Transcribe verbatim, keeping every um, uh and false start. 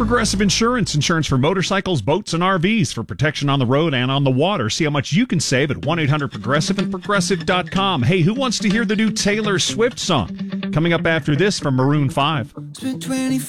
Progressive Insurance. Insurance for motorcycles, boats, and R Vs for protection on the road and on the water. See how much you can save at one eight hundred progressive and progressive dot com. Hey, who wants to hear the new Taylor Swift song? Coming up after this from Maroon five. Spent twenty-four